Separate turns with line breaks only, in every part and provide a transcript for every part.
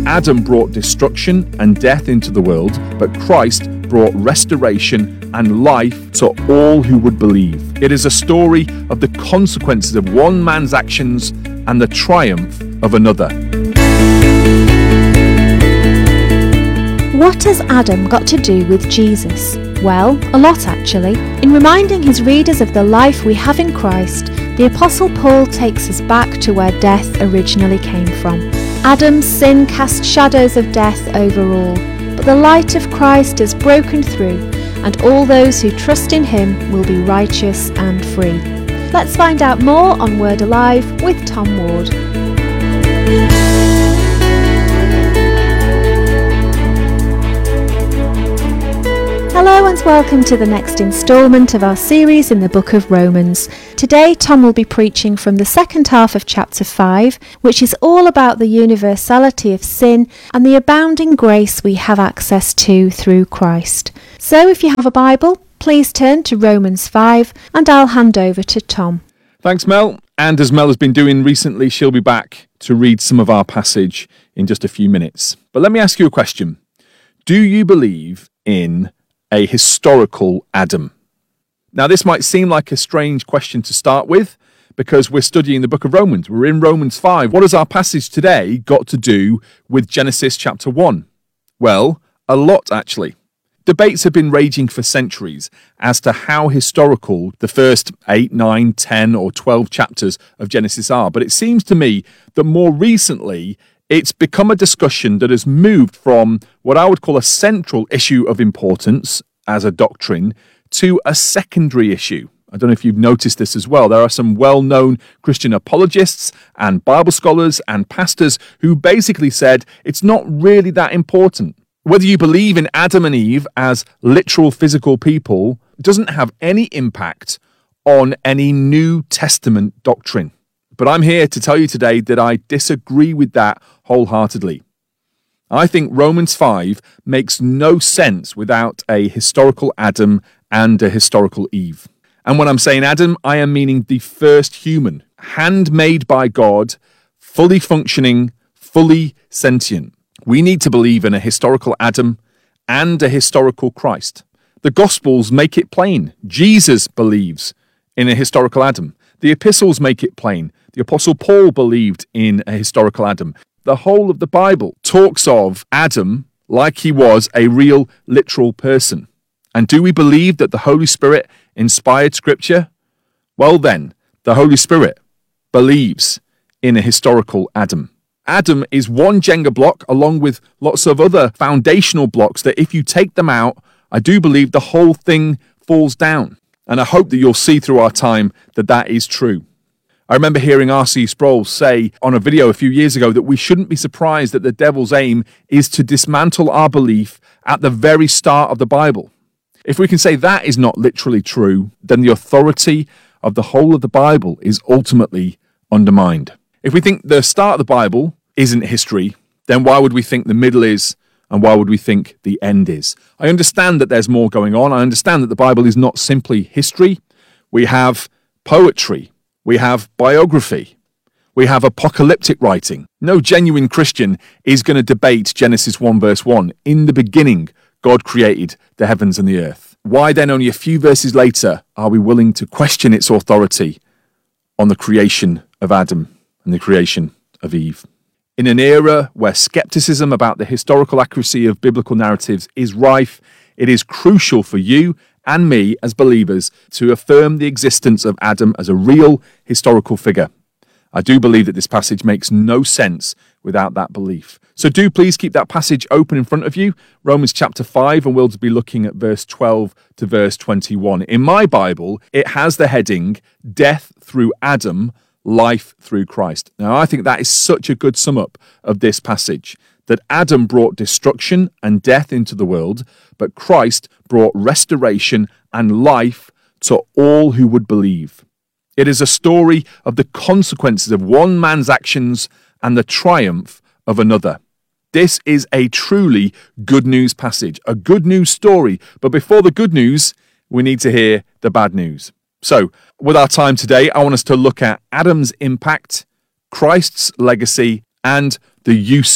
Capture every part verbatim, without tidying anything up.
Adam brought destruction and death into the world, but Christ brought restoration and life to all who would believe. It is a story of the consequences of one man's actions and the triumph of another.
What has Adam got to do with Jesus? Well, a lot actually. In reminding his readers of the life we have in Christ, the Apostle Paul takes us back to where death originally came from. Adam's sin cast shadows of death over all, but the light of Christ has broken through, and all those who trust in him will be righteous and free. Let's find out more on Word Alive with Tom Ward. Hello and welcome to the next instalment of our series in the book of Romans. Today Tom will be preaching from the second half of chapter five, which is all about the universality of sin and the abounding grace we have access to through Christ. So if you have a Bible, please turn to Romans five and I'll hand over to Tom.
Thanks, Mel. And as Mel has been doing recently, she'll be back to read some of our passage in just a few minutes. But let me ask you a question. Do you believe in a historical Adam? Now, this might seem like a strange question to start with because we're studying the book of Romans. We're in Romans five. What has our passage today got to do with Genesis chapter one? Well, a lot, actually. Debates have been raging for centuries as to how historical the first eight, nine, ten, or twelve chapters of Genesis are. But it seems to me that more recently, it's become a discussion that has moved from what I would call a central issue of importance as a doctrine to a secondary issue. I don't know if you've noticed this as well. There are some well-known Christian apologists and Bible scholars and pastors who basically said it's not really that important. Whether you believe in Adam and Eve as literal physical people doesn't have any impact on any New Testament doctrine. But I'm here to tell you today that I disagree with that wholeheartedly. I think Romans five makes no sense without a historical Adam and a historical Eve. And when I'm saying Adam, I am meaning the first human, handmade by God, fully functioning, fully sentient. We need to believe in a historical Adam and a historical Christ. The Gospels make it plain. Jesus believes in a historical Adam. The epistles make it plain. The Apostle Paul believed in a historical Adam. The whole of the Bible talks of Adam like he was a real, literal person. And do we believe that the Holy Spirit inspired Scripture? Well then, the Holy Spirit believes in a historical Adam. Adam is one Jenga block along with lots of other foundational blocks that if you take them out, I do believe the whole thing falls down. And I hope that you'll see through our time that that is true. I remember hearing R C Sproul say on a video a few years ago that we shouldn't be surprised that the devil's aim is to dismantle our belief at the very start of the Bible. If we can say that is not literally true, then the authority of the whole of the Bible is ultimately undermined. If we think the start of the Bible isn't history, then why would we think the middle is, and why would we think the end is? I understand that there's more going on. I understand that the Bible is not simply history. We have poetry. We have biography. We have apocalyptic writing. No genuine Christian is going to debate Genesis one verse one. In the beginning, God created the heavens and the earth. Why then only a few verses later are we willing to question its authority on the creation of Adam and the creation of Eve? In an era where skepticism about the historical accuracy of biblical narratives is rife, it is crucial for you and me as believers to affirm the existence of Adam as a real historical figure. I do believe that this passage makes no sense without that belief. So do please keep that passage open in front of you, Romans chapter five, and we'll be looking at verse twelve to verse twenty-one. In my Bible, it has the heading, Death through Adam, Life through Christ. Now, I think that is such a good sum up of this passage, that Adam brought destruction and death into the world, but Christ brought restoration and life to all who would believe. It is a story of the consequences of one man's actions and the triumph of another. This is a truly good news passage, a good news story. But before the good news, we need to hear the bad news. So, with our time today, I want us to look at Adam's impact, Christ's legacy, and the use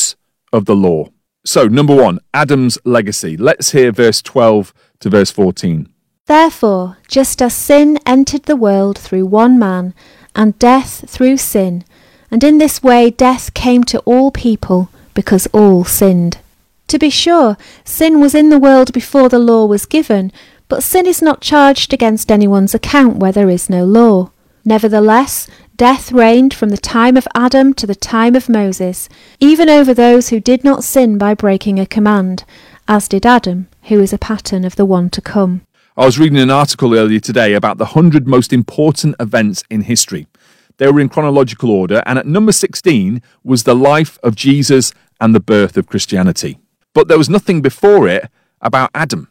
of the law. So, number one, Adam's legacy. Let's hear verse twelve to verse fourteen.
Therefore, just as sin entered the world through one man, and death through sin, and in this way death came to all people, because all sinned. To be sure, sin was in the world before the law was given, but sin is not charged against anyone's account where there is no law. Nevertheless, death reigned from the time of Adam to the time of Moses, even over those who did not sin by breaking a command, as did Adam, who is a pattern of the one to come.
I was reading an article earlier today about the one hundred most important events in history. They were in chronological order, and at number sixteen was the life of Jesus and the birth of Christianity. But there was nothing before it about Adam.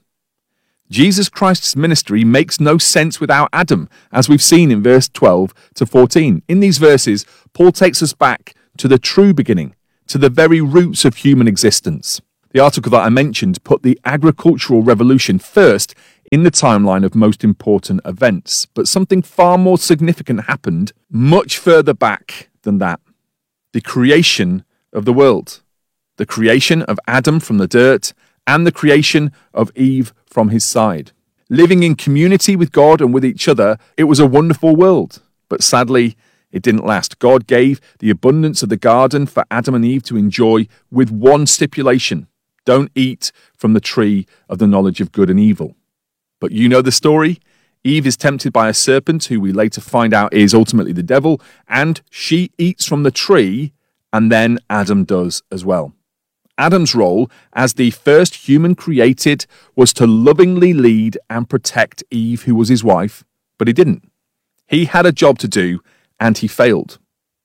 Jesus Christ's ministry makes no sense without Adam, as we've seen in verse twelve to fourteen. In these verses, Paul takes us back to the true beginning, to the very roots of human existence. The article that I mentioned put the agricultural revolution first in the timeline of most important events, but something far more significant happened much further back than that. The creation of the world. The creation of Adam from the dirt, and the creation of Eve from his side. Living in community with God and with each other, it was a wonderful world. But sadly, it didn't last. God gave the abundance of the garden for Adam and Eve to enjoy with one stipulation. Don't eat from the tree of the knowledge of good and evil. But you know the story. Eve is tempted by a serpent, who we later find out is ultimately the devil, and she eats from the tree, and then Adam does as well. Adam's role as the first human created was to lovingly lead and protect Eve, who was his wife, but he didn't. He had a job to do, and he failed.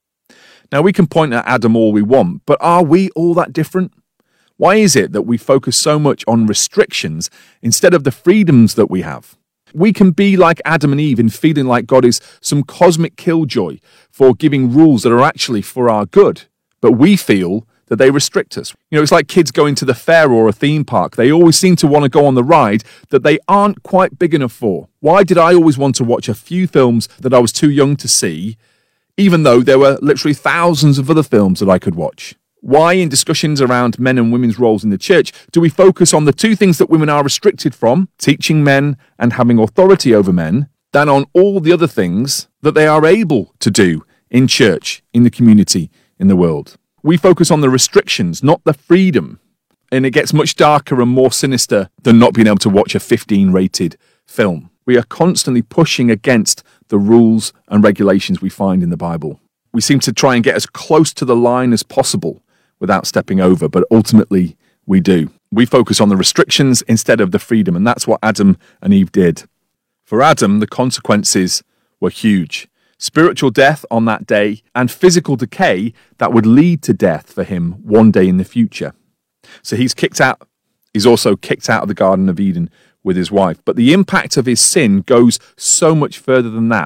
Now, we can point at Adam all we want, but are we all that different? Why is it that we focus so much on restrictions instead of the freedoms that we have? We can be like Adam and Eve in feeling like God is some cosmic killjoy for giving rules that are actually for our good, but we feel that they restrict us. You know, it's like kids going to the fair or a theme park. They always seem to want to go on the ride that they aren't quite big enough for. Why did I always want to watch a few films that I was too young to see, even though there were literally thousands of other films that I could watch? Why, in discussions around men and women's roles in the church, do we focus on the two things that women are restricted from, teaching men and having authority over men, than on all the other things that they are able to do in church, in the community, in the world? We focus on the restrictions, not the freedom. And it gets much darker and more sinister than not being able to watch a fifteen rated film. We are constantly pushing against the rules and regulations we find in the Bible. We seem to try and get as close to the line as possible without stepping over, but ultimately we do. We focus on the restrictions instead of the freedom, and that's what Adam and Eve did. For Adam, the consequences were huge. Spiritual death on that day, and physical decay that would lead to death for him one day in the future. So he's kicked out, he's also kicked out of the Garden of Eden with his wife. But the impact of his sin goes so much further than that.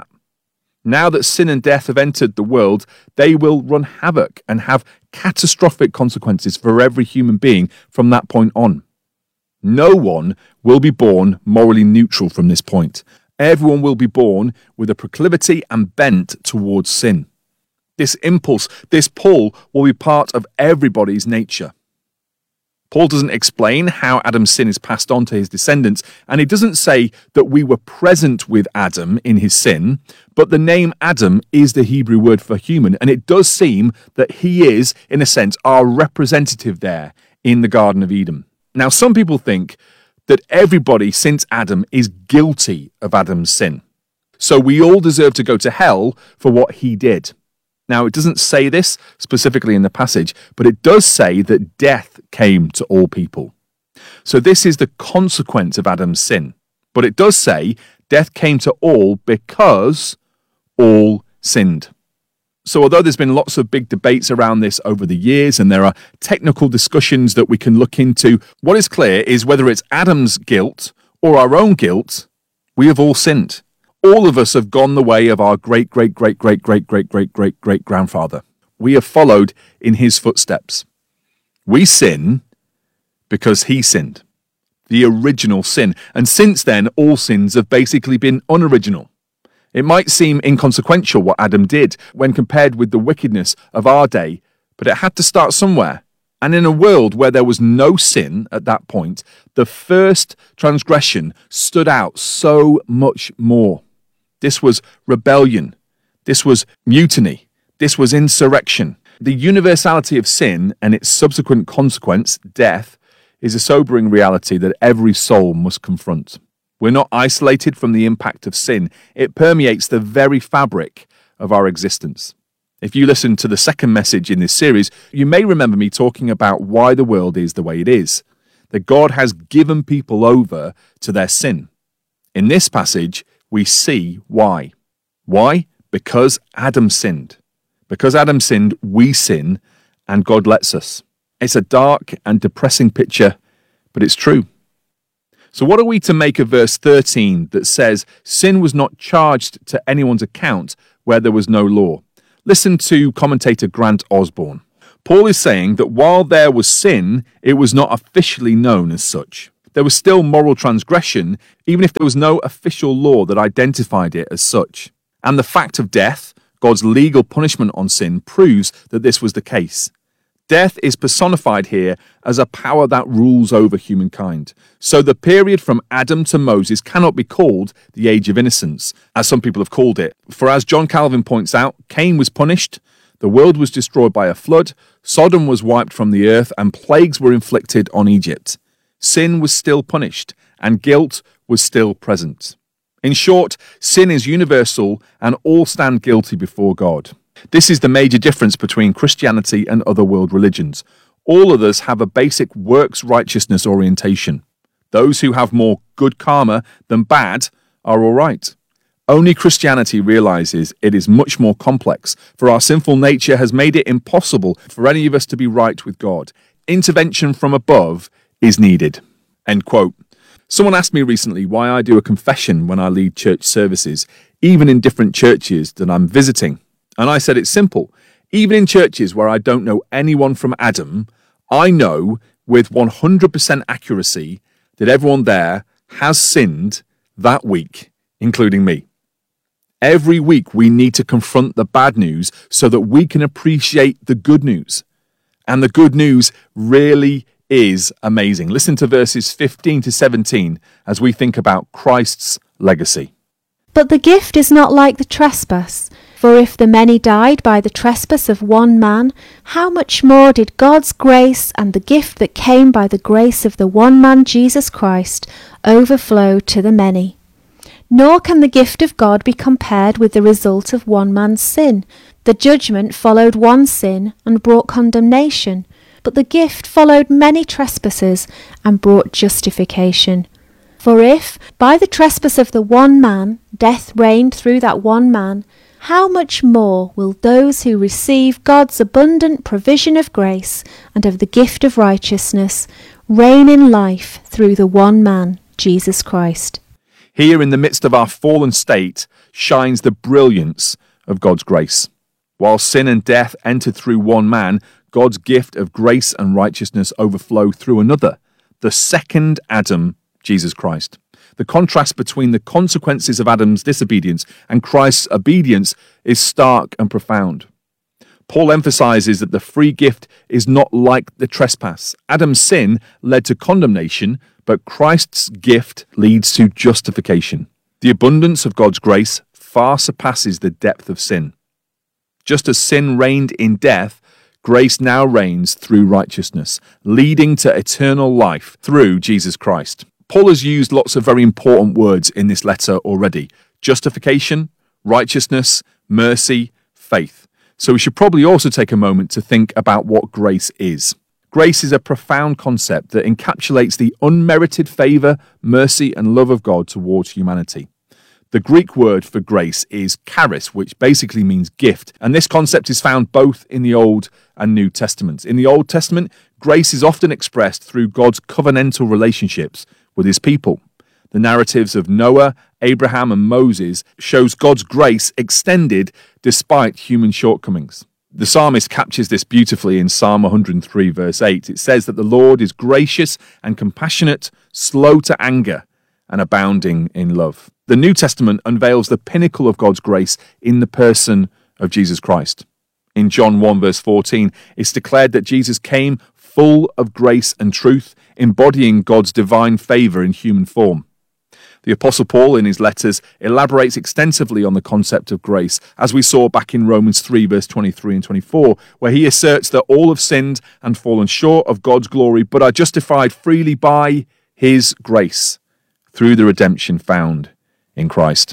Now that sin and death have entered the world, they will run havoc and have catastrophic consequences for every human being from that point on. No one will be born morally neutral from this point. Everyone will be born with a proclivity and bent towards sin. This impulse, this pull, will be part of everybody's nature. Paul doesn't explain how Adam's sin is passed on to his descendants, and he doesn't say that we were present with Adam in his sin, but the name Adam is the Hebrew word for human, and it does seem that he is, in a sense, our representative there in the Garden of Eden. Now, some people think that everybody since Adam is guilty of Adam's sin, so we all deserve to go to hell for what he did. Now, it doesn't say this specifically in the passage, but it does say that death came to all people. So this is the consequence of Adam's sin. But it does say death came to all because all sinned. So although there's been lots of big debates around this over the years, and there are technical discussions that we can look into, what is clear is whether it's Adam's guilt or our own guilt, we have all sinned. All of us have gone the way of our great, great, great, great, great, great, great, great, great grandfather. We have followed in his footsteps. We sin because he sinned, the original sin. And since then, all sins have basically been unoriginal. It might seem inconsequential what Adam did when compared with the wickedness of our day, but it had to start somewhere. And in a world where there was no sin at that point, the first transgression stood out so much more. This was rebellion. This was mutiny. This was insurrection. The universality of sin and its subsequent consequence, death, is a sobering reality that every soul must confront. We're not isolated from the impact of sin. It permeates the very fabric of our existence. If you listen to the second message in this series, you may remember me talking about why the world is the way it is, that God has given people over to their sin. In this passage, we see why. Why? Because Adam sinned. Because Adam sinned, we sin, and God lets us. It's a dark and depressing picture, but it's true. So what are we to make of verse thirteen that says sin was not charged to anyone's account where there was no law? Listen to commentator Grant Osborne. Paul is saying that while there was sin, it was not officially known as such. There was still moral transgression, even if there was no official law that identified it as such. And the fact of death, God's legal punishment on sin, proves that this was the case. Death is personified here as a power that rules over humankind. So the period from Adam to Moses cannot be called the age of innocence, as some people have called it. For as John Calvin points out, Cain was punished, the world was destroyed by a flood, Sodom was wiped from the earth, and plagues were inflicted on Egypt. Sin was still punished, and guilt was still present. In short, sin is universal, and all stand guilty before God. This is the major difference between Christianity and other world religions. All others have a basic works righteousness orientation. Those who have more good karma than bad are all right. Only Christianity realizes it is much more complex, for our sinful nature has made it impossible for any of us to be right with God. Intervention from above is needed. End quote. Someone asked me recently why I do a confession when I lead church services, even in different churches that I'm visiting. And I said it's simple. Even in churches where I don't know anyone from Adam, I know with one hundred percent accuracy that everyone there has sinned that week, including me. Every week we need to confront the bad news so that we can appreciate the good news. And the good news really is amazing. Listen to verses fifteen to seventeen as we think about Christ's legacy.
But the gift is not like the trespass. For if the many died by the trespass of one man, how much more did God's grace and the gift that came by the grace of the one man Jesus Christ overflow to the many? Nor can the gift of God be compared with the result of one man's sin. The judgment followed one sin and brought condemnation, but the gift followed many trespasses and brought justification. For if, by the trespass of the one man, death reigned through that one man, how much more will those who receive God's abundant provision of grace and of the gift of righteousness reign in life through the one man, Jesus Christ?
Here in the midst of our fallen state shines the brilliance of God's grace. While sin and death entered through one man, God's gift of grace and righteousness overflowed through another, the second Adam, Jesus Christ. The contrast between the consequences of Adam's disobedience and Christ's obedience is stark and profound. Paul emphasizes that the free gift is not like the trespass. Adam's sin led to condemnation, but Christ's gift leads to justification. The abundance of God's grace far surpasses the depth of sin. Just as sin reigned in death, grace now reigns through righteousness, leading to eternal life through Jesus Christ. Paul has used lots of very important words in this letter already. Justification, righteousness, mercy, faith. So we should probably also take a moment to think about what grace is. Grace is a profound concept that encapsulates the unmerited favour, mercy and love of God towards humanity. The Greek word for grace is charis, which basically means gift, and this concept is found both in the Old and New Testaments. In the Old Testament, grace is often expressed through God's covenantal relationships with his people. The narratives of Noah, Abraham and Moses shows God's grace extended despite human shortcomings. The psalmist captures this beautifully in Psalm one hundred three verse eight. It says that the Lord is gracious and compassionate, slow to anger and abounding in love. The New Testament unveils the pinnacle of God's grace in the person of Jesus Christ. In John one verse fourteen, it's declared that Jesus came full of grace and truth, embodying God's divine favour in human form. The Apostle Paul, in his letters, elaborates extensively on the concept of grace, as we saw back in Romans three, verse twenty-three and twenty-four, where he asserts that all have sinned and fallen short of God's glory, but are justified freely by his grace, through the redemption found in Christ.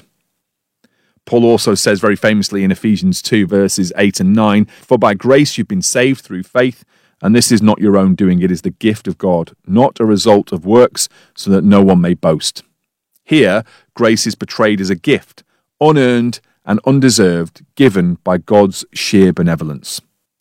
Paul also says very famously in Ephesians two, verses eight and nine, "For by grace you've been saved through faith, and this is not your own doing, it is the gift of God, not a result of works, so that no one may boast." Here, grace is portrayed as a gift, unearned and undeserved, given by God's sheer benevolence.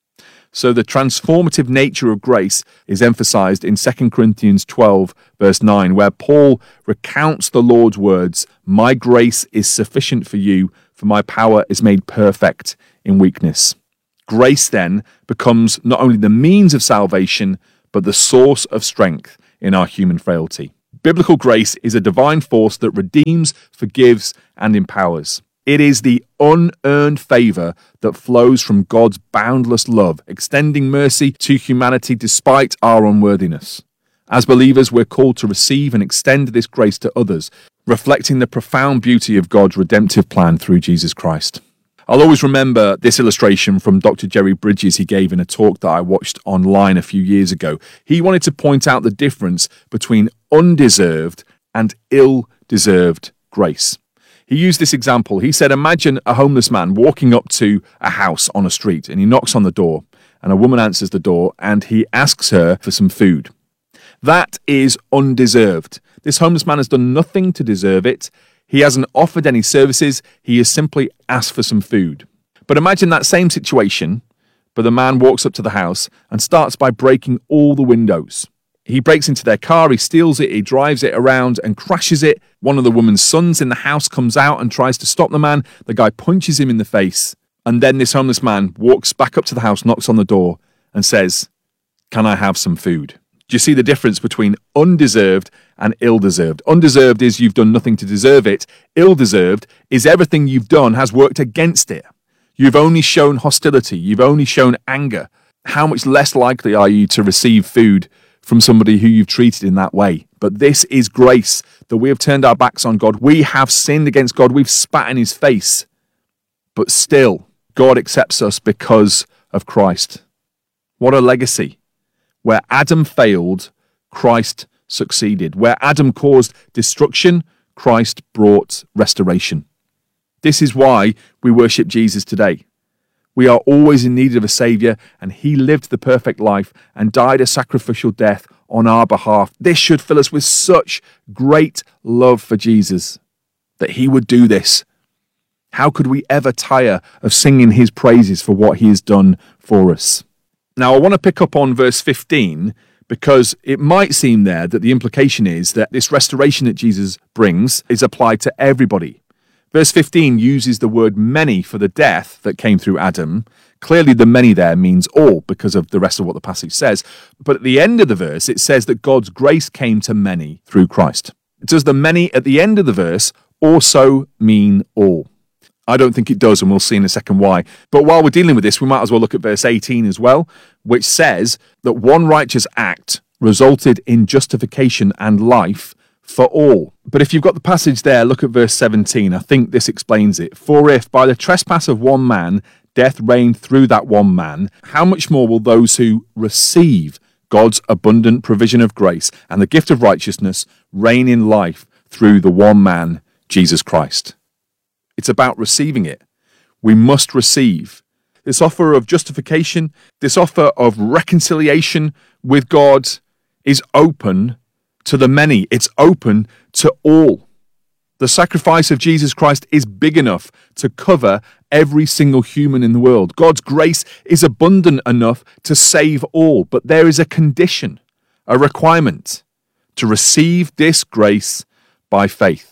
So the transformative nature of grace is emphasized in Second Corinthians twelve, verse nine, where Paul recounts the Lord's words, "My grace is sufficient for you, for my power is made perfect in weakness." Grace then becomes not only the means of salvation, but the source of strength in our human frailty. Biblical grace is a divine force that redeems, forgives, and empowers. It is the unearned favour that flows from God's boundless love, extending mercy to humanity despite our unworthiness. As believers, we're called to receive and extend this grace to others, reflecting the profound beauty of God's redemptive plan through Jesus Christ. I'll always remember this illustration from Doctor Jerry Bridges he gave in a talk that I watched online a few years ago. He wanted to point out the difference between undeserved and ill-deserved grace. He used this example. He said, imagine a homeless man walking up to a house on a street, and he knocks on the door, and a woman answers the door, and he asks her for some food. That is undeserved. This homeless man has done nothing to deserve it. He hasn't offered any services. He has simply asked for some food. But imagine that same situation, but the man walks up to the house and starts by breaking all the windows. He breaks into their car, he steals it, he drives it around and crashes it. One of the woman's sons in the house comes out and tries to stop the man. The guy punches him in the face. And then this homeless man walks back up to the house, knocks on the door and says, "Can I have some food?" Do you see the difference between undeserved and ill-deserved? Undeserved is you've done nothing to deserve it. Ill-deserved is everything you've done has worked against it. You've only shown hostility. You've only shown anger. How much less likely are you to receive food from somebody who you've treated in that way? But this is grace, that we have turned our backs on God. We have sinned against God. We've spat in his face. But still, God accepts us because of Christ. What a legacy. Where Adam failed, Christ succeeded. Where Adam caused destruction, Christ brought restoration. This is why we worship Jesus today. We are always in need of a Saviour, and he lived the perfect life and died a sacrificial death on our behalf. This should fill us with such great love for Jesus, that he would do this. How could we ever tire of singing his praises for what he has done for us? Now, I want to pick up on verse fifteen, because it might seem there that the implication is that this restoration that Jesus brings is applied to everybody. Verse fifteen uses the word many for the death that came through Adam. Clearly, the many there means all, because of the rest of what the passage says. But at the end of the verse, it says that God's grace came to many through Christ. Does the many at the end of the verse also mean all? I don't think it does, and we'll see in a second why. But while we're dealing with this, we might as well look at verse eighteen as well, which says that one righteous act resulted in justification and life for all. But if you've got the passage there, look at verse seventeen. I think this explains it. For if by the trespass of one man death reigned through that one man, how much more will those who receive God's abundant provision of grace and the gift of righteousness reign in life through the one man, Jesus Christ? It's about receiving it. We must receive. This offer of justification, this offer of reconciliation with God is open to the many. It's open to all. The sacrifice of Jesus Christ is big enough to cover every single human in the world. God's grace is abundant enough to save all, but there is a condition, a requirement to receive this grace by faith.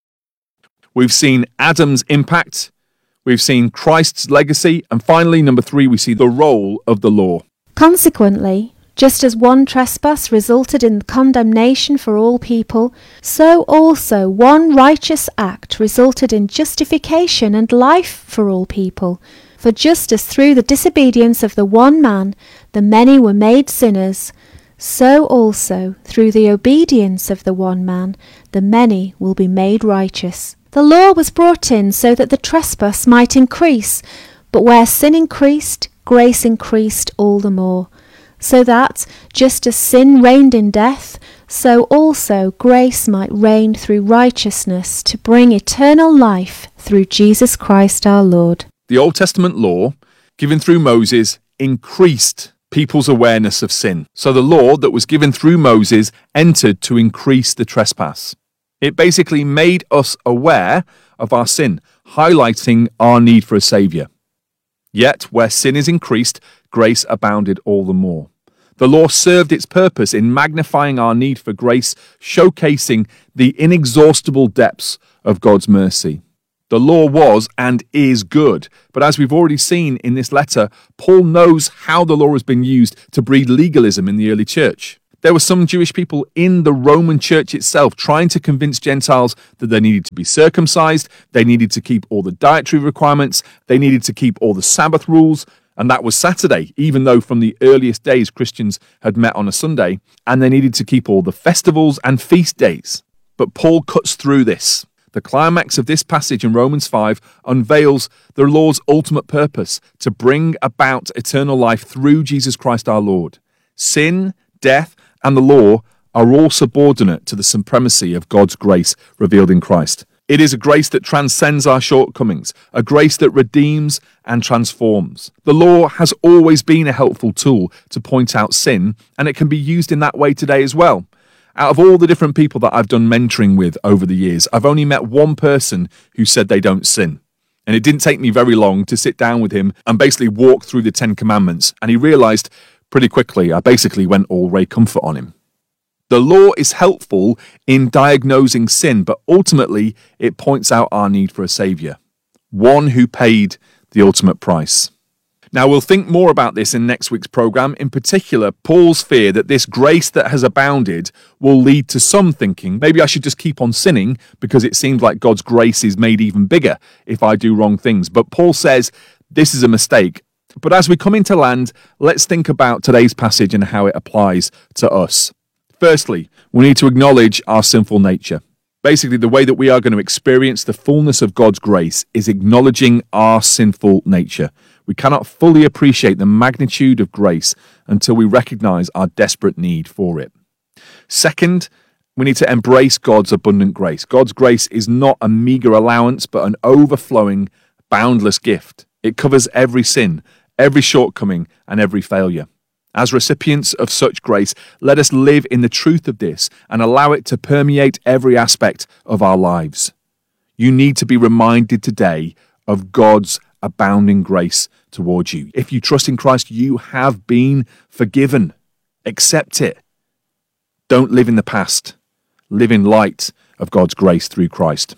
We've seen Adam's impact, we've seen Christ's legacy, and finally, number three, we see the role of the law.
Consequently, just as one trespass resulted in condemnation for all people, so also one righteous act resulted in justification and life for all people. For just as through the disobedience of the one man the many were made sinners, so also through the obedience of the one man the many will be made righteous. The law was brought in so that the trespass might increase, but where sin increased, grace increased all the more. So that, just as sin reigned in death, so also grace might reign through righteousness to bring eternal life through Jesus Christ our Lord.
The Old Testament law, given through Moses, increased people's awareness of sin. So the law that was given through Moses entered to increase the trespass. It basically made us aware of our sin, highlighting our need for a saviour. Yet, where sin is increased, grace abounded all the more. The law served its purpose in magnifying our need for grace, showcasing the inexhaustible depths of God's mercy. The law was and is good, but as we've already seen in this letter, Paul knows how the law has been used to breed legalism in the early church. There were some Jewish people in the Roman church itself trying to convince Gentiles that they needed to be circumcised, they needed to keep all the dietary requirements, they needed to keep all the Sabbath rules, and that was Saturday, even though from the earliest days Christians had met on a Sunday, and they needed to keep all the festivals and feast days. But Paul cuts through this. The climax of this passage in Romans five unveils the law's ultimate purpose, to bring about eternal life through Jesus Christ our Lord. Sin, death, and the law are all subordinate to the supremacy of God's grace revealed in Christ. It is a grace that transcends our shortcomings, a grace that redeems and transforms. The law has always been a helpful tool to point out sin, and it can be used in that way today as well. Out of all the different people that I've done mentoring with over the years, I've only met one person who said they don't sin. And it didn't take me very long to sit down with him and basically walk through the Ten Commandments, and he realised pretty quickly I basically went all Ray Comfort on him. The law is helpful in diagnosing sin, but ultimately it points out our need for a saviour, one who paid the ultimate price. Now, we'll think more about this in next week's programme, in particular Paul's fear that this grace that has abounded will lead to some thinking, maybe I should just keep on sinning because it seems like God's grace is made even bigger if I do wrong things. But Paul says this is a mistake. But as we come into land, let's think about today's passage and how it applies to us. Firstly, we need to acknowledge our sinful nature. Basically, the way that we are going to experience the fullness of God's grace is acknowledging our sinful nature. We cannot fully appreciate the magnitude of grace until we recognize our desperate need for it. Second, we need to embrace God's abundant grace. God's grace is not a meager allowance, but an overflowing, boundless gift. It covers every sin, every shortcoming, and every failure. As recipients of such grace, let us live in the truth of this and allow it to permeate every aspect of our lives. You need to be reminded today of God's abounding grace towards you. If you trust in Christ, you have been forgiven. Accept it. Don't live in the past. Live in light of God's grace through Christ.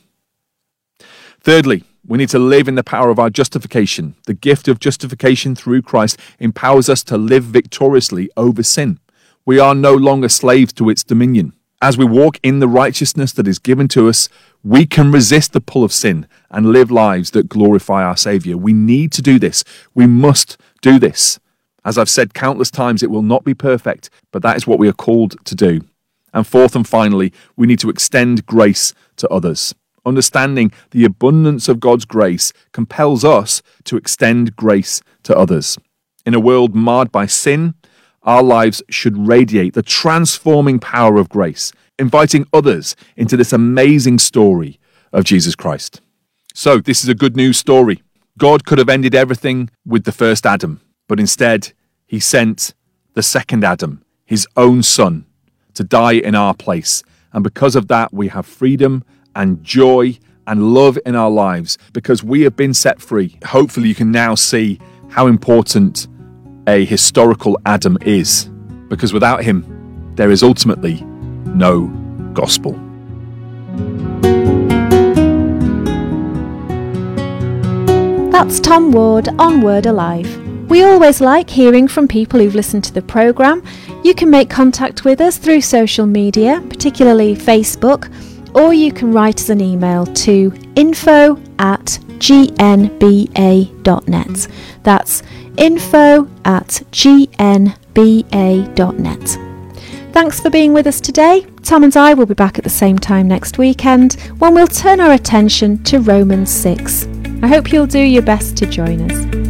Thirdly, we need to live in the power of our justification. The gift of justification through Christ empowers us to live victoriously over sin. We are no longer slaves to its dominion. As we walk in the righteousness that is given to us, we can resist the pull of sin and live lives that glorify our Saviour. We need to do this. We must do this. As I've said countless times, it will not be perfect, but that is what we are called to do. And fourth and finally, we need to extend grace to others. Understanding the abundance of God's grace compels us to extend grace to others. In a world marred by sin, our lives should radiate the transforming power of grace, inviting others into this amazing story of Jesus Christ. So, this is a good news story. God could have ended everything with the first Adam, but instead, he sent the second Adam, his own son, to die in our place. And because of that, we have freedom and joy and love in our lives because we have been set free. Hopefully you can now see how important a historical Adam is, because without him, there is ultimately no gospel.
That's Tom Ward on Word Alive. We always like hearing from people who've listened to the programme. You can make contact with us through social media, particularly Facebook, or you can write us an email to info at g n b a dot net. That's info at g n b a dot net. Thanks for being with us today. Tom and I will be back at the same time next weekend when we'll turn our attention to Romans six. I hope you'll do your best to join us.